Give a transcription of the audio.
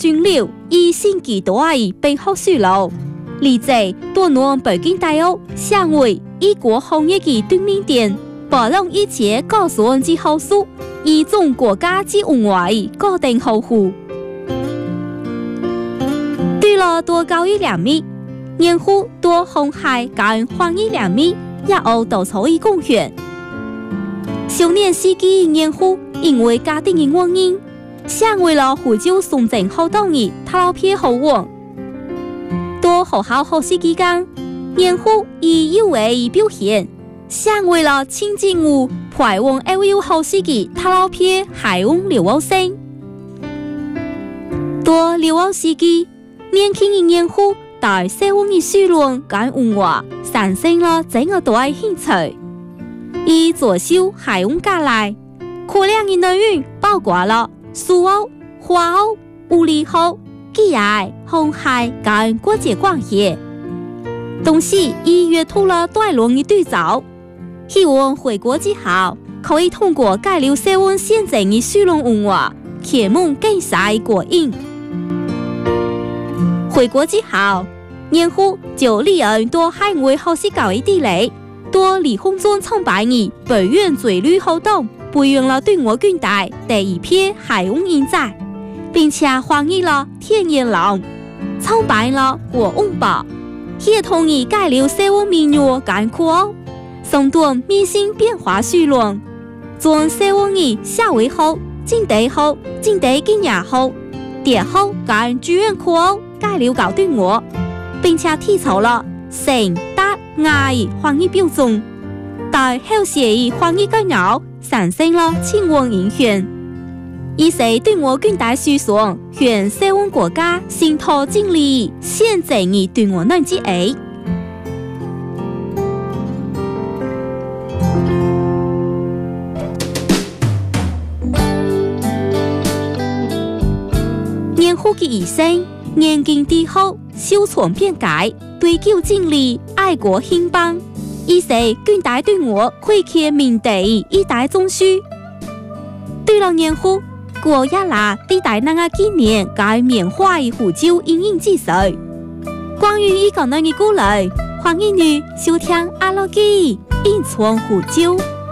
军流以新几多爱背后水路，理在多挪北京大学向为一国行业的锻炼点，保障一切高素之后数，以中国家之文化固定好户。对了，多高一2米，年户多红海跟黄一2米，也有多出一贡献。少年时期年户因为家庭的原因，想为了湖州送整好当的他老片好玩，多学校学习期间，年户以有为表现，想为了亲近有排往欧洲学习的他老片海湾留学生，多留学时期，年轻的年户对西方的书论跟文化产生了整个大的兴趣。以左修海湾家来，可量的内容包括了苏欧、华欧、物理学、机械、航海跟国际关系。同时，已阅读了大量的对照，希望回国之后可以通过介绍西方先进的书论文化，启蒙更深国音。回国之后，年户就利用多海外学习教育地理，多离空中创办的北院追旅活动，培养了对我军队第一批海湾人才，并且翻译了《天眼龙》，创办了《国文报》，协同以介绍西方民乐跟科学，送段民心变化书论，将西方的社会学、经济学、经济经验学、电学跟剧院科学介绍到对我，并且提出了成、达、雅的翻译标准，对后世的翻译概念产生了深远影响。以是对我军队思想向西方国家信托建立先进的对我论之一。年后的一生，年经地后，修传变改，追求真理，爱国兴邦。以是军队对我开启明地一代宗书。对了年后，我也拿地带那个纪念该缅怀湖州隐隐之水。关于一个人的故事，欢迎你收听阿乐基隐藏湖州。